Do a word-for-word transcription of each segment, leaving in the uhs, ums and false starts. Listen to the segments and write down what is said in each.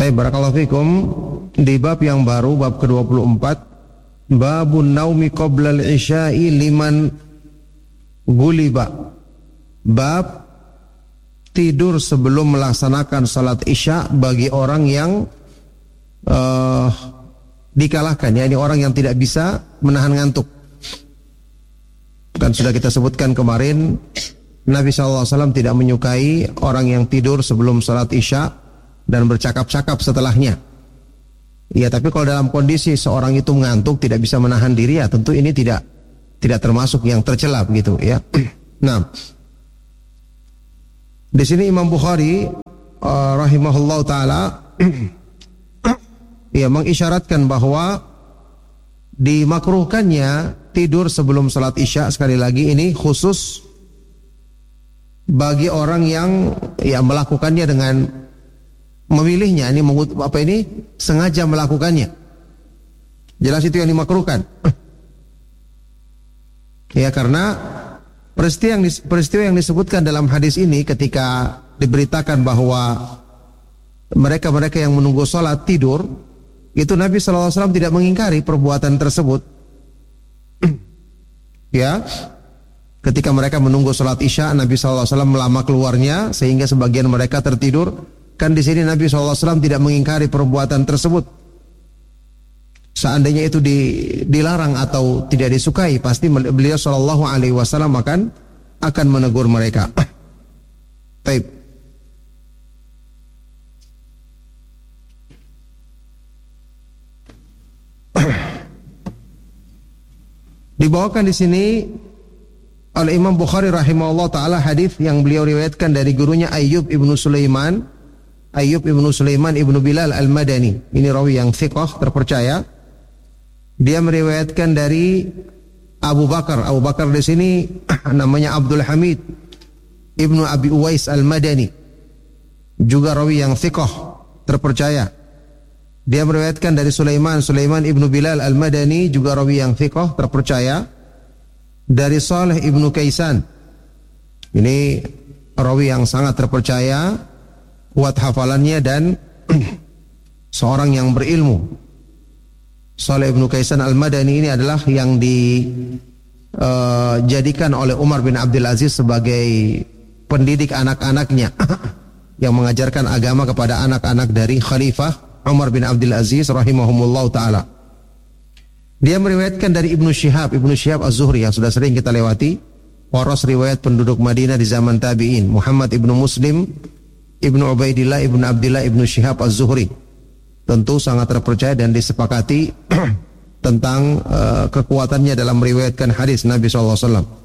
Baik, barakallahu fikum. Di bab yang baru, bab ke dua puluh empat, babun naumi qoblal isya'i liman guliba. Bab tidur sebelum melaksanakan salat isya bagi orang yang uh, dikalahkan, yakni orang yang tidak bisa menahan ngantuk. Dan sudah kita sebutkan kemarin, Nabi shallallahu alaihi wasallam tidak menyukai orang yang tidur sebelum salat isya dan bercakap-cakap setelahnya. Ya, tapi kalau dalam kondisi seorang itu mengantuk, tidak bisa menahan diri, ya tentu ini tidak tidak termasuk yang tercela gitu ya. Nah, di sini Imam Bukhari uh, rahimahullah taala ya mengisyaratkan bahwa dimakruhkannya tidur sebelum salat isya. Sekali lagi ini khusus bagi orang yang ya melakukannya dengan memilihnya, ini apa ini sengaja melakukannya. Jelas itu yang dimakruhkan. Ya, karena peristiwa yang, peristiwa yang disebutkan dalam hadis ini ketika diberitakan bahwa mereka-mereka yang menunggu sholat tidur, itu Nabi shallallahu alaihi wasallam tidak mengingkari perbuatan tersebut. Ya, ketika mereka menunggu sholat isya, Nabi shallallahu alaihi wasallam lama keluarnya sehingga sebagian mereka tertidur. Kan di sini Nabi shallallahu alaihi wasallam tidak mengingkari perbuatan tersebut. Seandainya itu di, dilarang atau tidak disukai, pasti beliau shallallahu alaihi wasallam akan akan menegur mereka. Baik. Dibawakan di sini oleh Imam Bukhari rahimahullah taala hadis yang beliau riwayatkan dari gurunya Ayyub ibnu Sulaiman. Ayyub ibnu Sulaiman ibnu Bilal al-Madani. Ini rawi yang thiqah, terpercaya. Dia meriwayatkan dari Abu Bakar. Abu Bakar di sini namanya Abdul Hamid ibnu Abi Uwais al-Madani. Juga rawi yang thiqah, terpercaya. Dia meriwayatkan dari Sulaiman, Sulaiman ibnu Bilal al-Madani, juga rawi yang thiqah, terpercaya. Dari Saleh ibnu Kaisan. Ini rawi yang sangat terpercaya, kuat hafalannya dan seorang yang berilmu. Saleh ibnu Kaisan al-Madani ini adalah yang dijadikan uh, oleh Umar bin Abdul Aziz sebagai pendidik anak-anaknya yang mengajarkan agama kepada anak-anak dari Khalifah Umar bin Abdul Aziz rahimahumullah ta'ala. Dia meriwayatkan dari Ibnu Syihab, Ibnu Syihab Az-Zuhri yang sudah sering kita lewati, waras riwayat penduduk Madinah di zaman tabi'in, Muhammad ibnu Muslim Ibnu Ubaidillah Ibnu Abdillah Ibnu Syihab Az-Zuhri. Tentu sangat terpercaya dan disepakati tentang uh, kekuatannya dalam meriwayatkan hadis Nabi shallallahu alaihi wasallam.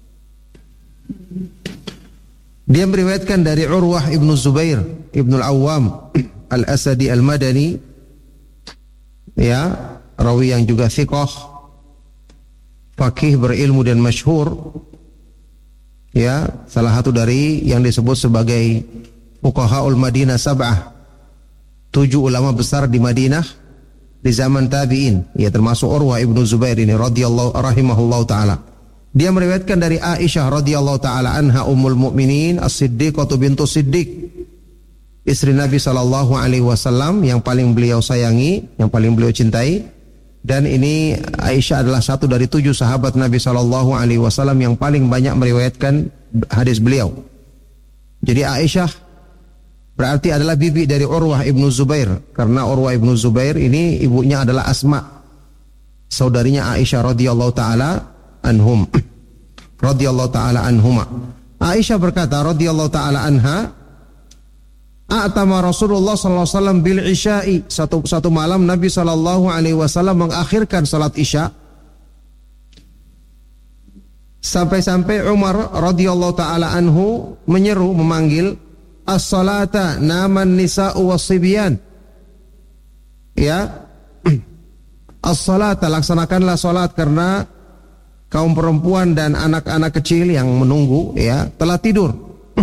Dia meriwayatkan dari Urwah Ibnu Zubair Ibnu Al-Awwam Al-Asadi Al-Madani, ya, rawi yang juga thiqah, faqih, berilmu dan masyhur, ya, salah satu dari yang disebut sebagai fuqahaul Madinah sab'ah, tujuh ulama besar di Madinah di zaman tabi'in, ya, termasuk Urwah Ibnu Zubair ini radhiyallahu rahimahullahu taala. Dia meriwayatkan dari Aisyah radhiyallahu taala anha ummul mukminin as-Siddiqah bintu Siddiq, istri Nabi sallallahu alaihi wasallam yang paling beliau sayangi, yang paling beliau cintai. Dan ini Aisyah adalah satu dari tujuh sahabat Nabi sallallahu alaihi wasallam yang paling banyak meriwayatkan hadis beliau. Jadi Aisyah berarti adalah bibi dari Urwah Ibnu Zubair, karena Urwah Ibnu Zubair ini ibunya adalah Asma, saudarinya Aisyah radhiyallahu taala anhum. Radhiyallahu taala anhuma. Aisyah berkata radhiyallahu taala anha, A'tama Rasulullah sallallahu alaihi wasallam bil isya'i. Satu satu malam Nabi sallallahu alaihi wasallam mengakhirkan salat isya. Sampai-sampai Umar radhiyallahu taala anhu menyeru, memanggil, as-salata naman nisa'u was-sibyan. Ya. As-salata, laksanakanlah salat karena kaum perempuan dan anak-anak kecil yang menunggu, ya, telah tidur.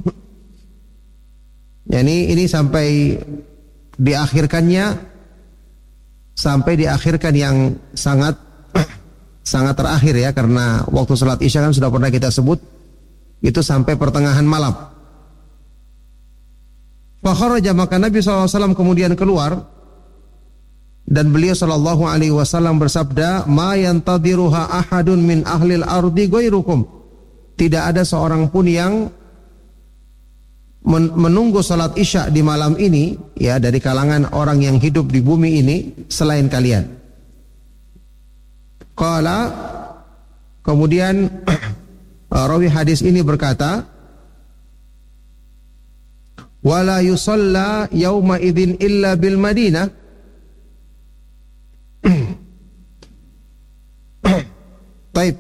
Ya, ini, ini sampai diakhirkannya, sampai diakhirkan yang sangat sangat terakhir, ya, karena waktu salat isya kan sudah pernah kita sebut itu sampai pertengahan malam. Fa kharaja, maka Nabi sallallahu alaihi wasallam kemudian keluar dan beliau sallallahu alaihi wasallam bersabda, "Ma yantadhiruha ahadun min ahlil ardi ghairukum." Tidak ada seorang pun yang menunggu salat Isya di malam ini ya dari kalangan orang yang hidup di bumi ini selain kalian. Qala, kemudian rawi hadis ini berkata, "Wala yusalla yauma idzin illa bil Madinah." Baik.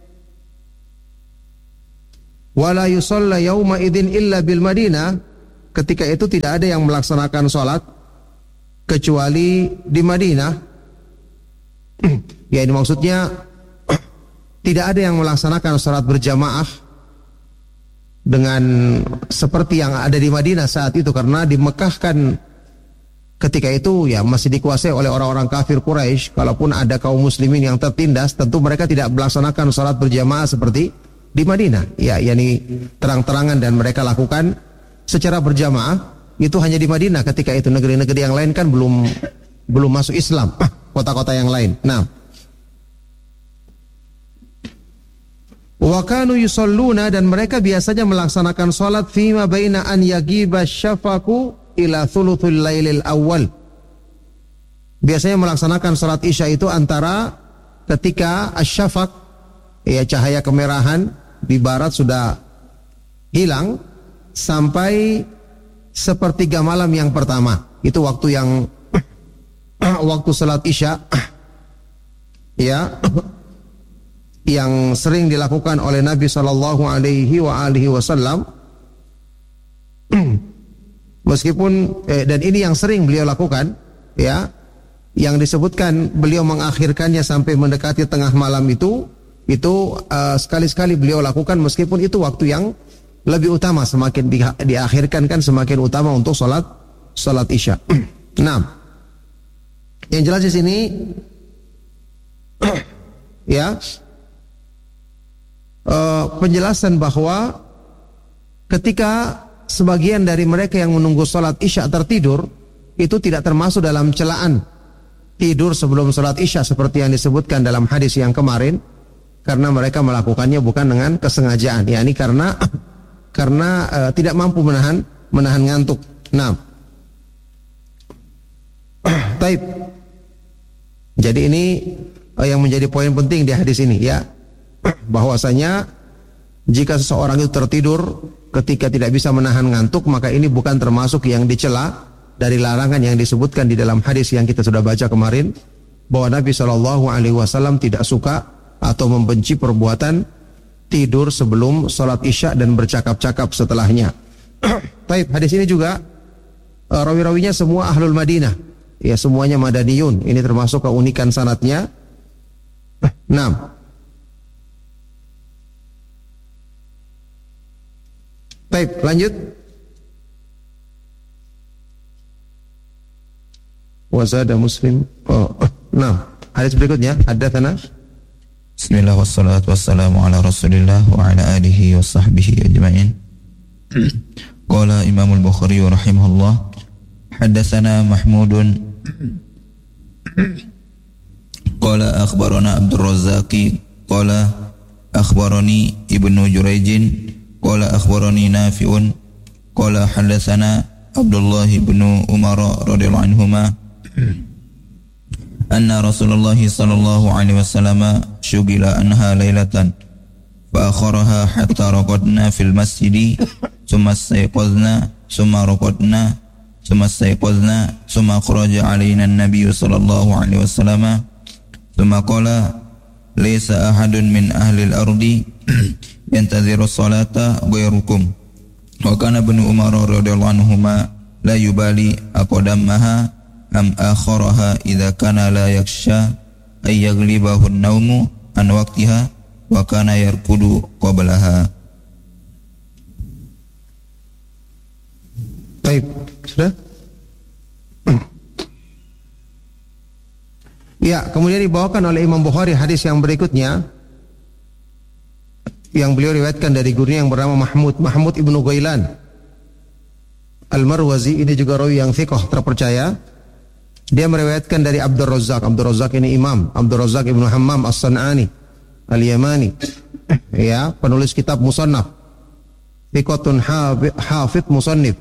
Wala yusalla yauma idzin illa bil Madinah. Ketika itu tidak ada yang melaksanakan salat kecuali di Madinah. Ya, ini maksudnya tidak ada yang melaksanakan salat berjamaah dengan seperti yang ada di Madinah saat itu, karena di Mekah kan ketika itu ya masih dikuasai oleh orang-orang kafir Quraisy. Kalaupun ada kaum muslimin yang tertindas, tentu mereka tidak melaksanakan salat berjamaah seperti di Madinah. Ya, yakni terang-terangan dan mereka lakukan secara berjamaah itu hanya di Madinah ketika itu. Negeri-negeri yang lain kan belum belum masuk Islam, kota-kota yang lain. Nah, wa kanu yusalluna, dan mereka biasanya melaksanakan salat fima baina an yagiba syafaku ila thuluthul lailil awal. Biasanya melaksanakan salat Isya itu antara ketika asyafaq, ya cahaya kemerahan di barat sudah hilang, sampai sepertiga malam yang pertama. Itu waktu yang waktu salat Isya ya yang sering dilakukan oleh Nabi sallallahu alaihi wa alihi wasallam. Meskipun eh, dan ini yang sering beliau lakukan ya, yang disebutkan beliau mengakhirkannya sampai mendekati tengah malam itu itu uh, sekali-sekali beliau lakukan, meskipun itu waktu yang lebih utama. Semakin di, diakhirkan kan semakin utama untuk salat salat Isya. Nah, yang jelas di sini ya uh, penjelasan bahwa ketika sebagian dari mereka yang menunggu salat Isya tertidur, itu tidak termasuk dalam celaan tidur sebelum salat Isya seperti yang disebutkan dalam hadis yang kemarin, karena mereka melakukannya bukan dengan kesengajaan, yakni karena karena uh, tidak mampu menahan menahan ngantuk. Nah, taib. Jadi ini uh, yang menjadi poin penting di hadis ini ya, bahwasanya jika seseorang itu tertidur ketika tidak bisa menahan ngantuk, maka ini bukan termasuk yang dicela dari larangan yang disebutkan di dalam hadis yang kita sudah baca kemarin, bahwa Nabi shallallahu alaihi wasallam tidak suka atau membenci perbuatan tidur sebelum sholat Isya dan bercakap-cakap setelahnya. Taib, hadis ini juga uh, rawi-rawinya semua ahlul Madinah, ya semuanya Madaniyun. Ini termasuk keunikan sanadnya. Nah, baik, lanjut. Wazada Muslim. Oh, nah, hadis berikutnya. Haddatsana. Bismillah wassalatu wassalamu ala Rasulillah wa ala alihi wa sahbihi ajma'in. Qala Imam al-Bukhari rahimahullah, haddatsana Mahmudun qala akhbarana Abdul Razzaqi qala akhbarani Ibnu Jurayjin qala akhbarani Nafi'un qala hadatsana Abdullah ibnu Umar radhiyallahu anhuma anna Rasulullah sallallahu alaihi wasallam syugila anha lailatan fa akharaha hatta raqadna fil masjid thumma sayqadna thumma raqadna thumma sayqadna thumma kharaja alaina an-nabiy sallallahu alaihi wasallam thumma qala laysa ahadun min ahli al-ardi yantadhiru salata ghairukum wa kana ibnu Umar radhiyallahu anhuma la yubali aqdamaha am akharaha idza kana la yakhsha ay yaghlibahu an-naumu an waqtiha wa kana yarkudu qablaha. Baik, sudah? Ya, kemudian dibawakan oleh Imam Bukhari hadis yang berikutnya yang beliau riwayatkan dari gurunya yang bernama Mahmud Mahmud ibnu Ghailan Al-Marwazi ini juga rawi yang thiqah, terpercaya. Dia meriwayatkan dari Abdul Razzaq. Abdul Razzaq ini imam, Abdul Razzaq Ibnu Hammam As-San'ani Al-Yamani, ya, penulis kitab Musannaf, thiqatun hafidh musannif,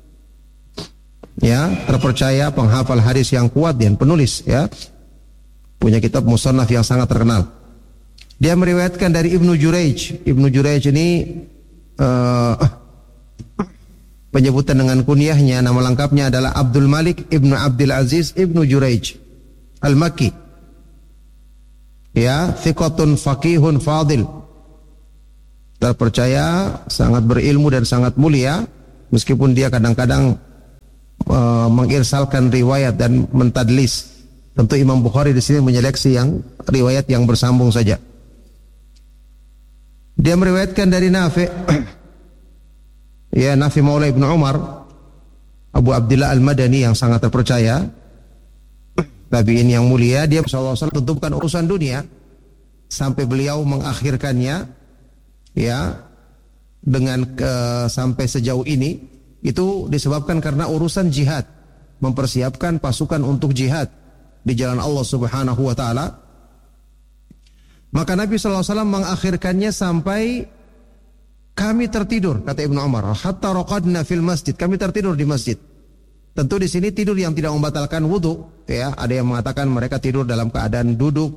ya, terpercaya, penghafal hadis yang kuat dan penulis, ya, punya kitab Musannaf yang sangat terkenal. Dia meriwayatkan dari Ibnu Jurayj. Ibnu Jurayj ini uh, penyebutan dengan kunyahnya, nama lengkapnya adalah Abdul Malik Ibnu Abdul Aziz Ibnu Jurayj Al-Makki, ya, thiqatun faqihun fadil, terpercaya, sangat berilmu dan sangat mulia, meskipun dia kadang-kadang uh, mengirsalkan riwayat dan mentadlis. Tentu Imam Bukhari di sini menyeleksi yang riwayat yang bersambung saja. Dia meriwayatkan dari Nafi, ya, Nafi Maula Ibnu Umar, Abu Abdillah Al-Madani yang sangat terpercaya, tabi'in yang mulia. Dia sallallahu alaihi wasallam tentu bukan urusan dunia sampai beliau mengakhirkannya, ya, dengan ke, sampai sejauh ini, itu disebabkan karena urusan jihad, mempersiapkan pasukan untuk jihad di jalan Allah Subhanahu wa taala. Maka Nabi sallallahu alaihi wasallam mengakhirkannya sampai kami tertidur, kata Ibnu Umar, hatta raqadna fil masjid, kami tertidur di masjid. Tentu di sini tidur yang tidak membatalkan wudu, ya. Ada yang mengatakan mereka tidur dalam keadaan duduk,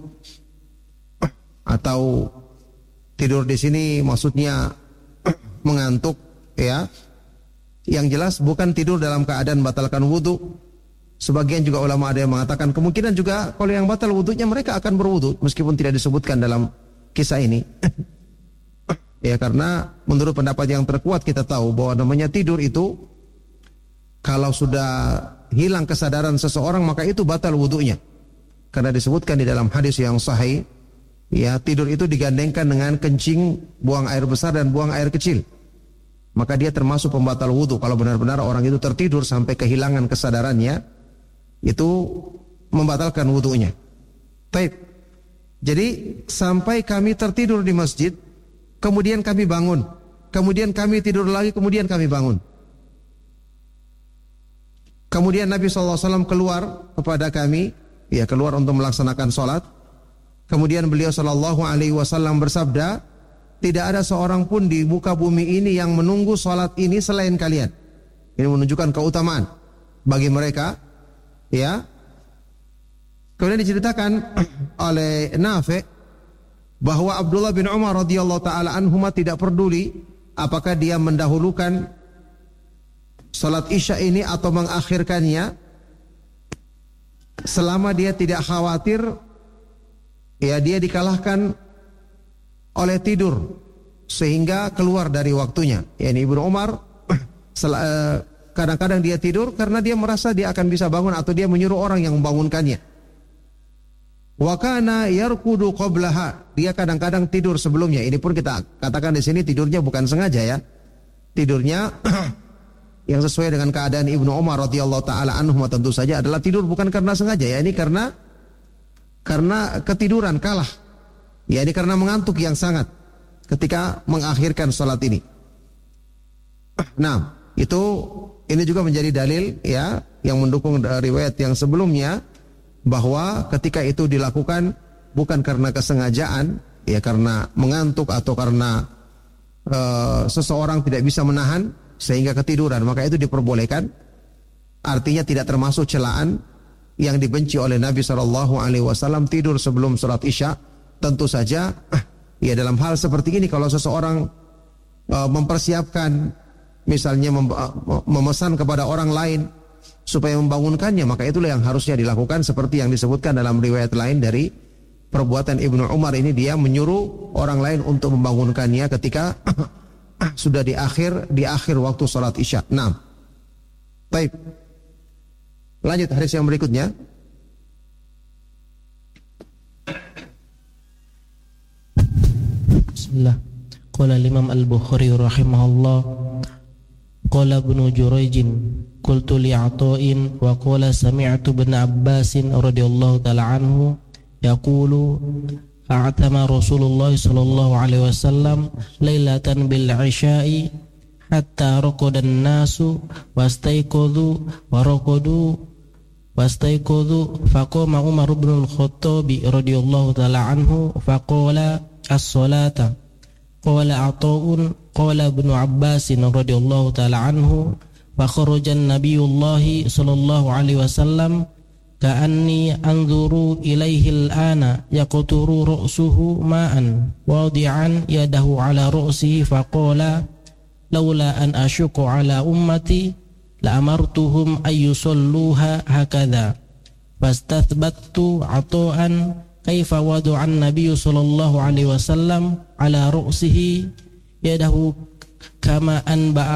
atau tidur di sini maksudnya mengantuk, ya. Yang jelas bukan tidur dalam keadaan batalkan wudu. Sebagian juga ulama ada yang mengatakan kemungkinan juga kalau yang batal wudunya mereka akan berwudu, meskipun tidak disebutkan dalam kisah ini. Ya, karena menurut pendapat yang terkuat kita tahu bahwa namanya tidur itu, kalau sudah hilang kesadaran seseorang maka itu batal wudunya. Karena disebutkan di dalam hadis yang sahih, ya, tidur itu digandengkan dengan kencing, buang air besar dan buang air kecil. Maka dia termasuk pembatal wudu. Kalau benar-benar orang itu tertidur sampai kehilangan kesadarannya, itu membatalkan wudunya. Baik. Jadi sampai kami tertidur di masjid, kemudian kami bangun, kemudian kami tidur lagi, kemudian kami bangun. Kemudian Nabi sallallahu alaihi wasallam keluar kepada kami, ya, keluar untuk melaksanakan sholat. Kemudian beliau sallallahu alaihi wasallam bersabda, tidak ada seorang pun di muka bumi ini yang menunggu sholat ini selain kalian. Ini menunjukkan keutamaan bagi mereka, ya. Kemudian diceritakan oleh Nafi bahwa Abdullah bin Umar radhiyallahu taala anhuma tidak peduli apakah dia mendahulukan salat Isya ini atau mengakhirkannya, selama dia tidak khawatir, ya, dia dikalahkan oleh tidur sehingga keluar dari waktunya. Ya, ini Ibnu Umar kadang-kadang dia tidur karena dia merasa dia akan bisa bangun atau dia menyuruh orang yang membangunkannya. Wa kana yarkudu qablaha, dia kadang-kadang tidur sebelumnya. Ini pun kita katakan di sini tidurnya bukan sengaja, ya. Tidurnya yang sesuai dengan keadaan Ibnu Umar radhiyallahu taala anhu tentu saja adalah tidur bukan karena sengaja, ya. Ini karena karena ketiduran kalah. Ya, ini karena mengantuk yang sangat ketika mengakhirkan salat ini. Nah, itu ini juga menjadi dalil, ya, yang mendukung riwayat yang sebelumnya, bahwa ketika itu dilakukan bukan karena kesengajaan, ya, karena mengantuk atau karena uh, seseorang tidak bisa menahan sehingga ketiduran, maka itu diperbolehkan. Artinya tidak termasuk celaan yang dibenci oleh Nabi shallallahu alaihi wasallam tidur sebelum sholat Isya. Tentu saja, ya, dalam hal seperti ini kalau seseorang uh, mempersiapkan, misalnya mem memesan kepada orang lain supaya membangunkannya, maka itulah yang harusnya dilakukan, seperti yang disebutkan dalam riwayat lain dari perbuatan Ibnu Umar ini. Dia menyuruh orang lain untuk membangunkannya ketika sudah di akhir di akhir waktu salat Isya. Nah, baik. Lanjut hadis yang berikutnya. Bismillah. Qala Imam Al-Bukhari rahimahullah, qala Ibnu Jurayj qultu li Ata'in wa qala sami'tu Ibn Abbas radhiyallahu ta'ala anhu yaqulu a'tama Rasulullah sallallahu alaihi wasallam lailatan bil 'isya'i hatta raqadan nasu wastaiqadhu wa raqadu wastaiqadhu faqama Umar bin al-Khattab radhiyallahu ta'ala anhu faqala as-salata qala Ata'un qala Ibnu Abbas radhiyallahu ta'ala anhu fa kharaja an-nabiyullah sallallahu alaihi wasallam ka'anni anzuru ilaihi al-ana yaqturu ra'suhu ma'an wadi'an yadahu ala ra'sihi faqala laula an asyqa ala ummati la amartuhum ay yusalluha hakadha fastathbattu Ata'an kaifa wada'a an-nabiy sallallahu alaihi wasallam ala ra'sihi yadahu kama anba'a